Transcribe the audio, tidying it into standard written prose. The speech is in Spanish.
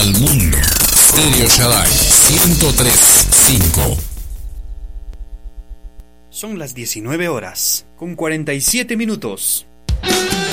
al mundo. Stereo Shaddai 103.5. Son las 19 horas, con 47 minutos.